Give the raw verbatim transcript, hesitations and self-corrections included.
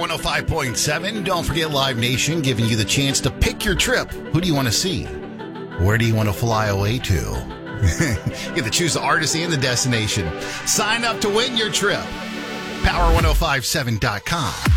one oh five point seven. Don't forget Live Nation giving you the chance to pick your trip. Who do you want to see? Where do you want to fly away to? You get to choose the artist and the destination. Sign up to win your trip. power ten fifty-seven dot com.